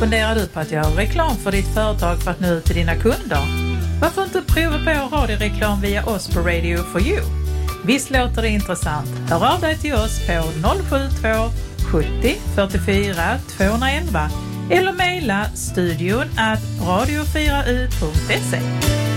Funderar du på att göra reklam för ditt företag för att nå ut till dina kunder? Varför inte prova på radioreklam via oss på Radio for You? Visst låter det intressant? Hör av dig till oss på 072 70 44 211 eller mejla studion@radio4u.se.